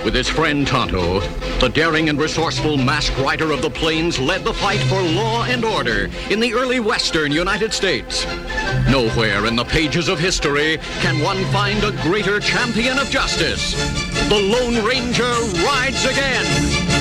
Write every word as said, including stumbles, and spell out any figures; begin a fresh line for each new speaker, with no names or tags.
With his friend Tonto, the daring and resourceful masked rider of the plains led the fight for law and order in the early western United States. Nowhere in the pages of history can one find a greater champion of justice. The Lone Ranger rides again.